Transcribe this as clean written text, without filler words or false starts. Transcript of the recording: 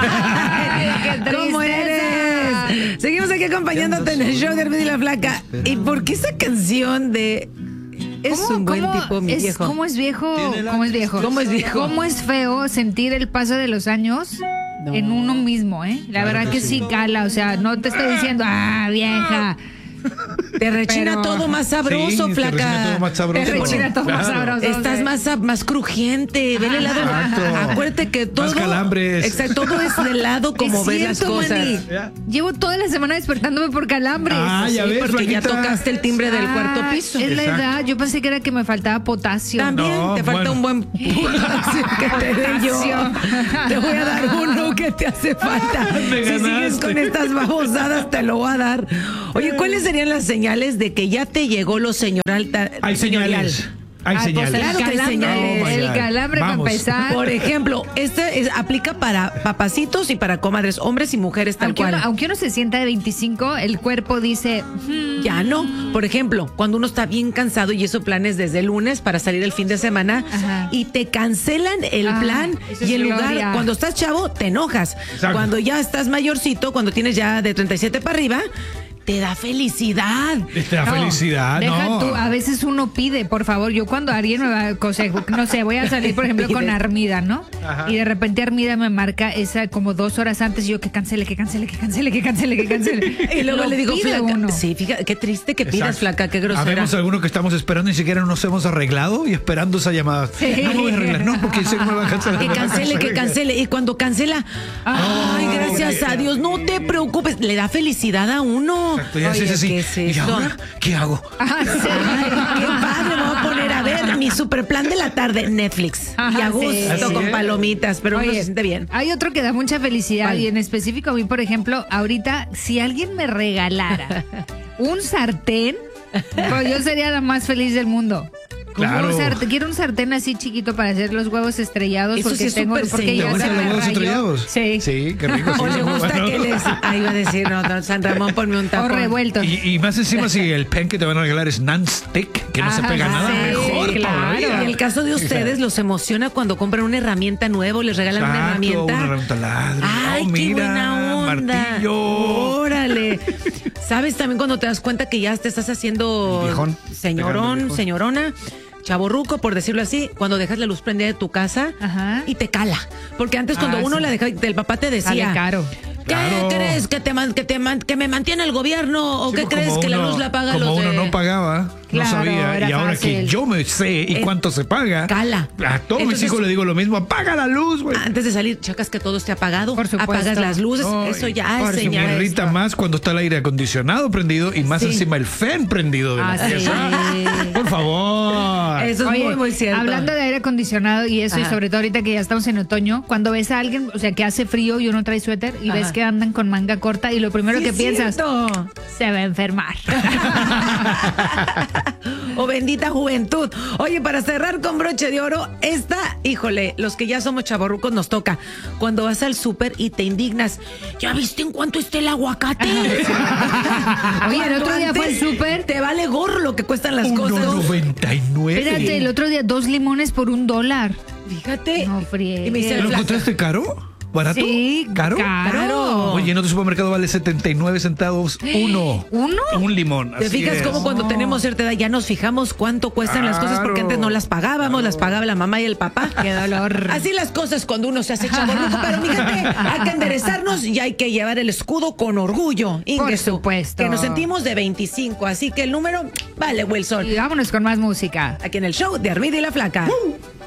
¿Cómo eres? Seguimos aquí acompañándote en el show de Armida y la Flaca. ¿Y por qué esa canción de... Es un buen tipo, mi viejo? ¿Cómo es viejo? ¿Cómo es viejo? ¿Cómo es viejo? ¿Cómo es feo sentir el paso de los años en uno mismo, eh? La verdad que sí cala, o sea, no te estoy diciendo, vieja. Te rechina todo más sabroso, Sí, Flaca. te rechina todo más sabroso. Te rechina todo más sabroso. Estás más crujiente. Vele el lado. Exacto. Acuérdate que todo. Más calambres. Exacto, todo es del lado como Es ves las cierto, cosas. Manny. Ya. Llevo toda la semana despertándome por calambres. Ya ves, porque ya Flaquita. tocaste el timbre del cuarto piso. Es la Exacto. edad. Yo pensé que era que me faltaba potasio. También No, te falta bueno. un buen potasio que te dé yo. Te voy a dar uno que te hace falta. Me Si sigues ganaste. con estas babosadas, te lo voy a dar. Oye, ¿cuáles serían las señales de que ya te llegó lo señorial? Hay señales. Hay Pues señales. claro que hay señales. Oh, my El God. calambre para Vamos. empezar. Por ejemplo, aplica para papacitos y para comadres, hombres y mujeres tal Aunque cual. aunque uno se sienta de 25, el cuerpo dice, Ya no. Por ejemplo, cuando uno está bien cansado y hizo planes desde el lunes para salir el fin de semana Ajá. y te cancelan el plan eso y es en lugar, gloria. cuando estás chavo, te enojas. Exacto. Cuando ya estás mayorcito, cuando tienes ya de 37 para arriba, te da felicidad. Te da felicidad, deja ¿no? tú, a veces uno pide, por favor, yo cuando alguien me va a no sé, voy a salir, por ejemplo, con Armida, ¿no? Ajá. Y de repente Armida me marca esa como 2 horas antes y yo que cancele. Y luego Lo le digo, pide Flaca, uno. sí, fíjate, qué triste que pidas, Exacto. Flaca, qué grosera. Habemos algunos que estamos esperando, ni siquiera nos hemos arreglado y esperando esa llamada. Sí. No me voy a arreglar, no, porque sé que me va a cancelar. Que cancele. Y cuando cancela, ay, gracias a Dios, no te preocupes, le da felicidad a uno. Exacto, ya Oye, haces así. ¿qué es ¿Y esto? ahora qué hago? Ay, qué padre, me voy a poner a ver mi super plan de la tarde, Netflix. Ajá, Y a sí. gusto, Así con es. palomitas, pero uno Oye, se siente bien. hay otro que da mucha felicidad ¿Cuál? y en específico a mí, por ejemplo, ahorita, si alguien me regalara un sartén, pues yo sería la más feliz del mundo. Claro. Quiero un sartén así chiquito para hacer los huevos estrellados Eso porque sí es tengo súper porque ¿Te ya señora. se gustan me los huevos rayó. estrellados? Sí. Sí, qué rico. O sí, le son muy gusta buenos. que les... Ahí iba a decir, no, don San Ramón, ponme un O tapón. revueltos. Y más encima, si el pen que te van a regalar es non-stick, que no se Ajá, pega nada, sí, mejor claro. todavía. Y el caso de ustedes los emociona cuando compran una herramienta nueva o les regalan una Exacto, herramienta. una herramienta ladrillo. Ay, Oh, qué mira, buena onda. martillo. Órale. ¿Sabes también cuando te das cuenta que ya te estás haciendo Viejón. Pegando señorón, viejón. señorona? Chaborruco, por decirlo así, cuando dejas la luz prendida de tu casa Ajá. y te cala. Porque antes cuando uno sí. la dejaba, el papá te decía, Sale caro. ¿qué Claro. crees? ¿Que me mantiene el gobierno? ¿O Sí, qué pues, crees? como Que la uno- luz la paga como los uno de... no pagaba, Claro, no sabía. era Y ahora fácil. que yo me sé y cuánto se paga, Cala. a todos mis Entonces- hijos les digo lo mismo: apaga la luz, güey. Antes de salir, checas que todo esté apagado, Por supuesto. apagas las luces, Ay, eso ya es se me señal. irrita más cuando está el aire acondicionado prendido y más Sí. encima el fan prendido de la Ah, sí. pieza. Por favor. Eso es Oye, muy cierto. hablando de aire acondicionado y eso, y Ajá. sobre todo ahorita que ya estamos en otoño, cuando ves a alguien, o sea, que hace frío y uno trae suéter y Ajá. ves que andan con manga corta y lo primero Sí, que es piensas, cierto. se va a enfermar. O bendita juventud. Oye, para cerrar con broche de oro, híjole, los que ya somos chavorrucos nos toca. Cuando vas al súper y te indignas, ¿ya viste en cuánto está el aguacate? Oye, el otro día fue al Antes súper. Te vale gorro lo que cuestan las cosas. 1.99. Espérate, el otro día 2 limones por $1. Fíjate. No friegues. Y me dice, ¿Lo Flaca, encontraste caro? ¿Barato? Sí, ¿Caro? caro. Oye, en otro supermercado vale 79 centavos uno. ¿Uno? Un limón. ¿te así fijas es. cómo cuando tenemos cierta edad ya nos fijamos cuánto cuestan las cosas? Porque Claro. antes no las pagábamos, las pagaba la mamá y el papá. Qué dolor. Así las cosas cuando uno se hace chavorruco, pero fíjate, hay que enderezarnos y hay que llevar el escudo con orgullo. Ingesu, supuesto. Que nos sentimos de 25, así que el número vale, Wilson. Y vámonos con más música. Aquí en el show de Armida y la Flaca.